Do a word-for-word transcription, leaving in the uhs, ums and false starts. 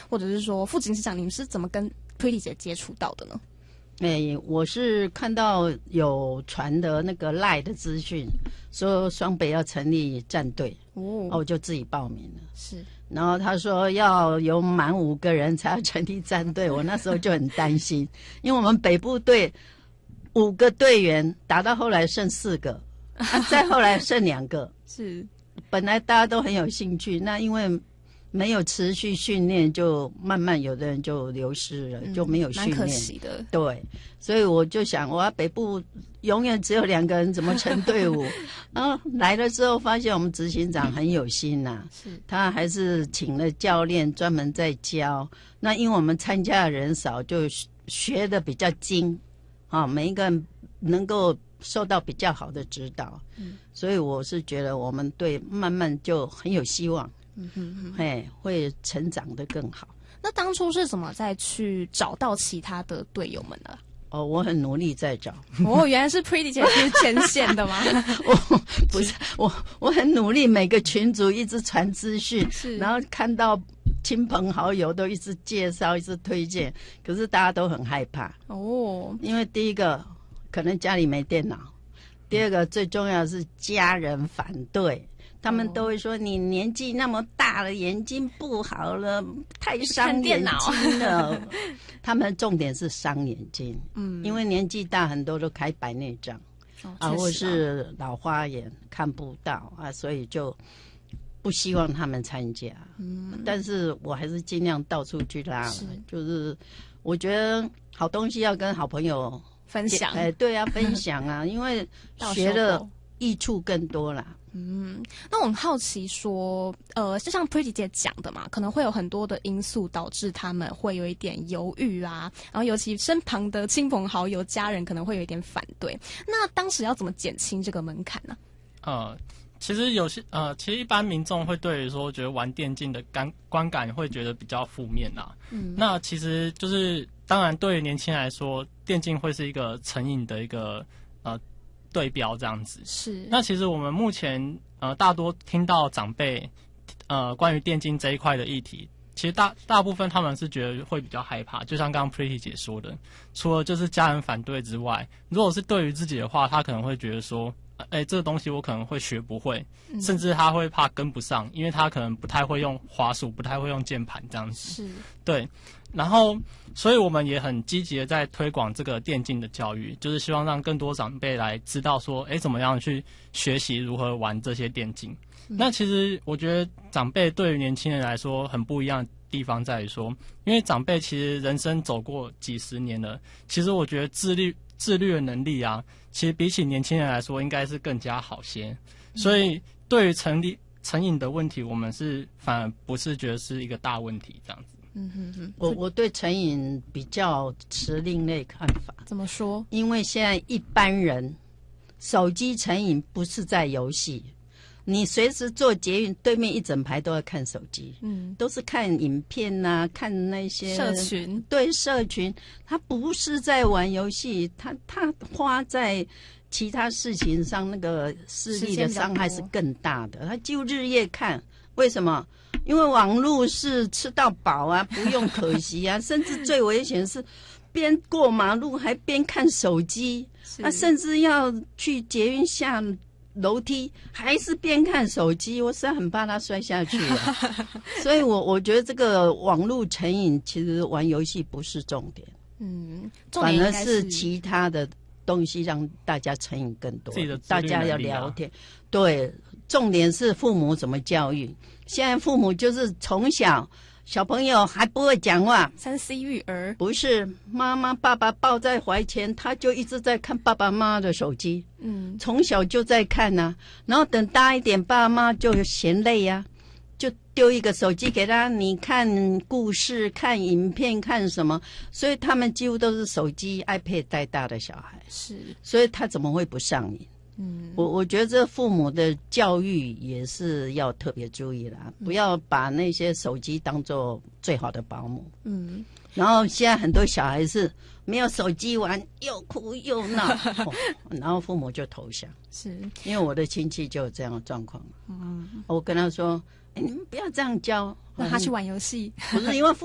或者是说副执行长，你们是怎么跟 Pretty 姐接触到的呢？ 哎、欸，我是看到有传的那个 Line 的资讯，说双北要成立战队，哦，我就自己报名了。 是， 然后他说要有满五个人才要成立战队，我那时候就很担心，因为我们北部队五个队员打到后来剩四个，啊、再后来剩两个， 是， 本来大家都很有兴趣，那因为没有持续训练，就慢慢有的人就流失了，嗯、就没有训练， 蛮可惜的。 对，所以我就想，我北部永远只有两个人，怎么成队伍？然后来了之后，发现我们执行长很有心呐、啊， 是他还是请了教练专门在教。那因为我们参加的人少，就学的比较精，啊，每一个人能够受到比较好的指导。嗯，所以我是觉得我们队慢慢就很有希望。嗯哼哼，嘿，会成长得更好。 那当初是怎么再去找到其他的队友们呢？ 哦，我很努力在找。 哦，原来是 Pretty 姐是前线的吗？ 我不是，我我很努力，每个群组一直传资讯， 是， 然后看到亲朋好友都一直介绍，一直推荐，可是大家都很害怕。 哦， 因为第一个可能家里没电脑，第二个最重要的是家人反对。他们都会说你年纪那么大了，眼睛不好了，太伤眼睛了。他们重点是伤眼睛，嗯，因为年纪大，很多都开白内障、哦、啊，或是老花眼看不到啊，所以就不希望他们参加。嗯，但是我还是尽量到处去拉，是就是我觉得好东西要跟好朋友分享。 哎，对啊，分享啊，因为学了益处更多啦。 嗯，那我很好奇说，呃，就像 Pretty 姐讲的嘛，可能会有很多的因素导致他们会有一点犹豫啊，然后尤其身旁的亲朋好友、家人可能会有一点反对。那当时要怎么减轻这个门槛呢？ 呃，其实有些呃，其实一般民众会对于说觉得玩电竞的感观感会觉得比较负面啊。嗯，那其实就是当然对于年轻人来说，电竞会是一个成瘾的一个呃。对标这样子是。 那其实我们目前呃大多听到长辈呃关于电竞这一块的议题，其实大大部分他们是觉得会比较害怕，就像刚刚 Pretty 姐说的，除了就是家人反对之外，如果是对于自己的话，他可能会觉得说，哎，这个东西我可能会学不会，嗯、甚至他会怕跟不上，因为他可能不太会用滑鼠，不太会用键盘这样子。 是。 对。然后，所以我们也很积极的在推广这个电竞的教育，就是希望让更多长辈来知道说，哎，怎么样去学习如何玩这些电竞。嗯、那其实我觉得长辈对于年轻人来说很不一样的地方在于说，因为长辈其实人生走过几十年了，其实我觉得自律自律的能力啊，其实比起年轻人来说应该是更加好些。嗯、所以对于成立成瘾的问题，我们是反而不是觉得是一个大问题这样子。 嗯哼哼，我我对成瘾比较持另类看法。 怎么说？ 因为现在一般人手机成瘾不是在游戏，你随时坐捷运，对面一整排都要看手机，嗯，都是看影片啊，看那些社群， 对社群，他不是在玩游戏，他他花在其他事情上，那个视力的伤害是更大的，他就日夜看，为什么？因为网络是吃到饱啊，不用可惜啊，甚至最危险是边过马路还边看手机，啊，甚至要去捷运下楼梯还是边看手机，我实在很怕他摔下去啊。所以我我觉得这个网络成瘾，其实玩游戏不是重点， 嗯，重点应该是反而是其他的东西让大家成瘾更多， 自己的大家要聊天，对，重点是父母怎么教育。现在父母就是从小小朋友还不会讲话， 三 C 育儿， 不是妈妈爸爸抱在怀前，他就一直在看爸爸妈妈的手机，嗯，从小就在看啊，然后等大一点，爸妈就嫌累啊，就丢一个手机给他，你看故事、看影片、看什么，所以他们几乎都是手机 iPad 带大的小孩， 是， 所以他怎么会不上瘾？嗯，我我觉得这父母的教育也是要特别注意啦，不要把那些手机当作最好的保姆。嗯，然后现在很多小孩是没有手机玩，又哭又闹、哦，然后父母就投降。 是因为我的亲戚就有这样的状况。嗯，我跟他说：“哎，你们不要这样教， 让他去玩游戏。” 不是因为父